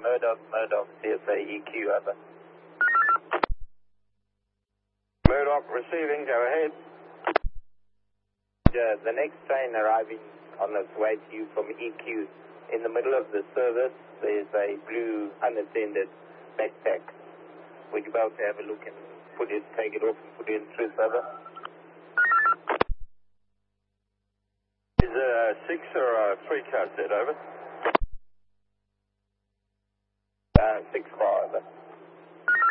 Murdoch, CSA EQ, over. Murdoch receiving, go ahead. The next train arriving on its way to you from EQ. In the middle of the service, there's a blue unattended backpack. Would you be able to have a look and take it off and put it in truth, over? Is it a 6 or a 3 car set, over? 6 car, over.